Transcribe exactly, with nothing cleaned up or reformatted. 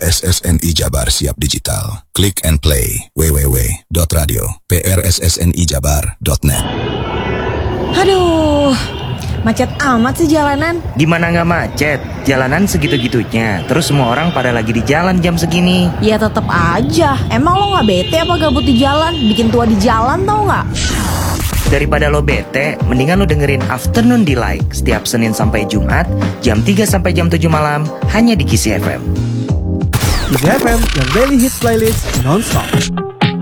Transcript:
S S N I Jabar siap digital. Click and play w w w dot radio prssni jabar dot net. Aduh, macet amat sih jalanan. Gimana nggak macet? Jalanan segitu-gitunya. Terus semua orang pada lagi di jalan jam segini. Ya tetep aja. Emang lo nggak bete apa gabut di jalan? Bikin tua di jalan tau nggak? Daripada lo bete, mendingan lo dengerin Afternoon Delight setiap Senin sampai Jumat jam tiga sampai jam tujuh malam hanya di Kisi F M. Kisi F M, yang daily hits playlist non-stop.